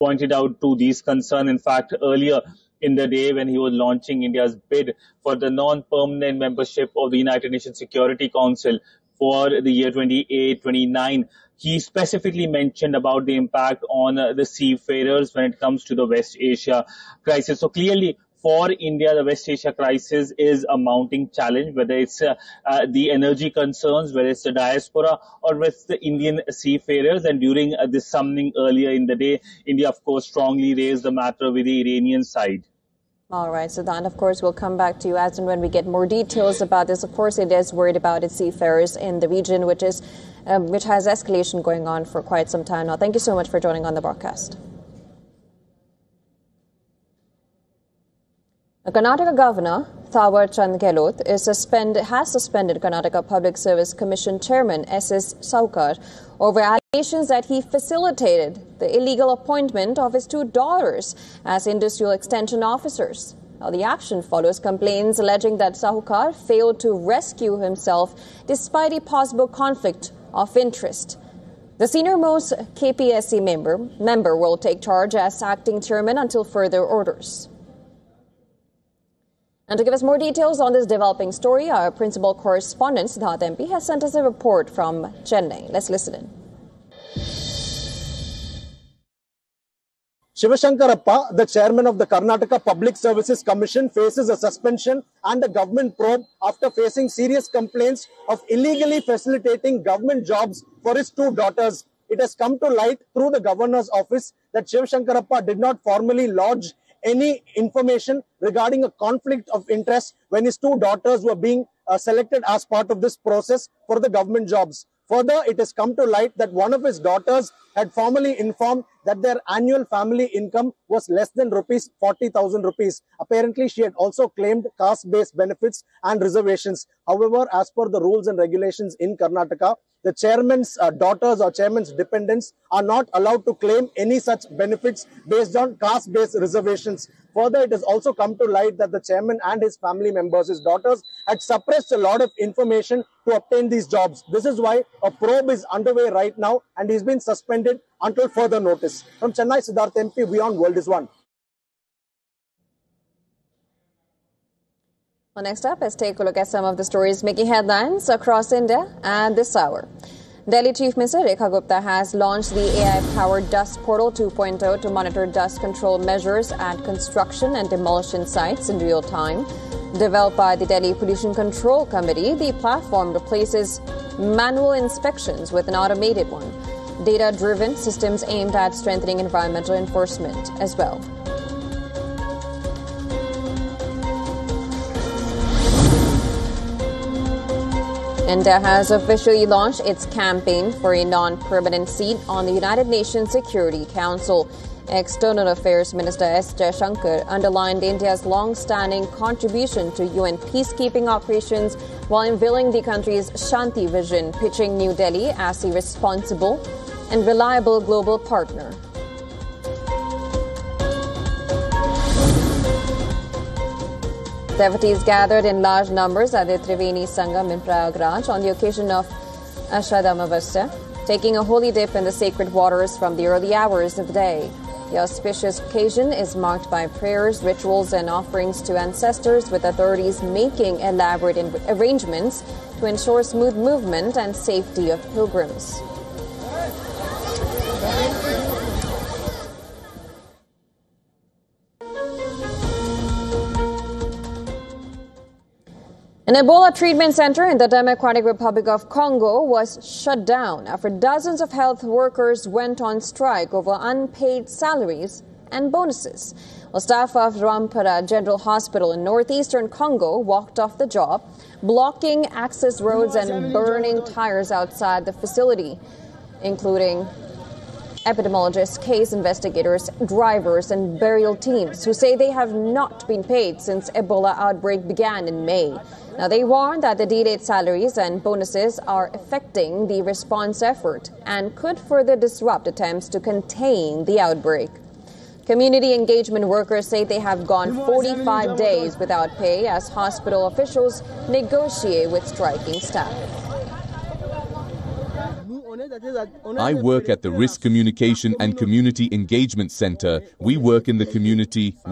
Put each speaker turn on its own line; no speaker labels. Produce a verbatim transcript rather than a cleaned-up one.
pointed out to these concerns. In fact, earlier in the day when he was launching India's bid for the non-permanent membership of the United Nations Security Council for the year twenty-eight twenty-nine, he specifically mentioned about the impact on uh, the seafarers when it comes to the West Asia crisis. So clearly, for India, the West Asia crisis is a mounting challenge, whether it's uh, uh, the energy concerns, whether it's the diaspora, or whether it's the Indian seafarers. And during uh, this summoning earlier in the day, India, of course, strongly raised the matter with the Iranian side.
All right, Siddhant, of course, we'll come back to you as and when we get more details about this. Of course, it is worried about its seafarers in the region, which is um, which has escalation going on for quite some time now. Thank you so much for joining on the broadcast. The Karnataka Governor, Thawar Chand Gehlot, is suspend, has suspended Karnataka Public Service Commission Chairman S S Sahukar over allegations that he facilitated the illegal appointment of his two daughters as industrial extension officers. Now, the action follows complaints alleging that Sahukar failed to rescue himself despite a possible conflict of interest. The senior-most K P S C member, member will take charge as acting chairman until further orders. And to give us more details on this developing story, our principal correspondent, Siddharth M P, has sent us a report from Chennai. Let's listen in.
Shivashankarappa, the chairman of the Karnataka Public Services Commission, faces a suspension and a government probe after facing serious complaints of illegally facilitating government jobs for his two daughters. It has come to light through the governor's office that Shivashankarappa did not formally lodge any information regarding a conflict of interest when his two daughters were being uh, selected as part of this process for the government jobs. Further, it has come to light that one of his daughters had formally informed that their annual family income was less than rupees forty thousand rupees. Apparently, she had also claimed caste-based benefits and reservations. However, as per the rules and regulations in Karnataka, the chairman's uh, daughters or chairman's dependents are not allowed to claim any such benefits based on caste-based reservations. Further, it has also come to light that the chairman and his family members, his daughters, had suppressed a lot of information to obtain these jobs. This is why a probe is underway right now and he's been suspended until further notice. From Chennai, Siddharth M P, Beyond World is One.
Well, next up, let's take a look at some of the stories making headlines across India at this hour. Delhi Chief Minister Rekha Gupta has launched the A I-powered Dust Portal two point oh to monitor dust control measures at construction and demolition sites in real time. Developed by the Delhi Pollution Control Committee, the platform replaces manual inspections with an automated one. Data-driven systems aimed at strengthening environmental enforcement as well. India has officially launched its campaign for a non-permanent seat on the United Nations Security Council. External Affairs Minister S. Jaishankar underlined India's long-standing contribution to U N peacekeeping operations while unveiling the country's Shanti vision, pitching New Delhi as a responsible and reliable global partner. Devotees gathered in large numbers at the Triveni Sangam in Prayagraj on the occasion of Ashadha Amavasya, taking a holy dip in the sacred waters from the early hours of the day. The auspicious occasion is marked by prayers, rituals, and offerings to ancestors, with authorities making elaborate arrangements to ensure smooth movement and safety of pilgrims. An Ebola treatment center in the Democratic Republic of Congo was shut down after dozens of health workers went on strike over unpaid salaries and bonuses. Well, staff of Rampara General Hospital in northeastern Congo walked off the job, blocking access roads and burning tires outside the facility, including epidemiologists, case investigators, drivers, and burial teams who say they have not been paid since Ebola outbreak began in May. Now, they warn that the delayed salaries and bonuses are affecting the response effort and could further disrupt attempts to contain the outbreak. Community engagement workers say they have gone forty-five days without pay as hospital officials negotiate with striking staff.
I work at the Risk Communication and Community Engagement Center. We work in the community.